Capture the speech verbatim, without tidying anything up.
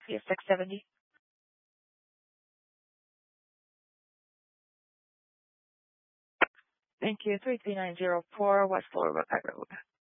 Okay, six seventy. Thank you. three three nine zero four West Florida Road.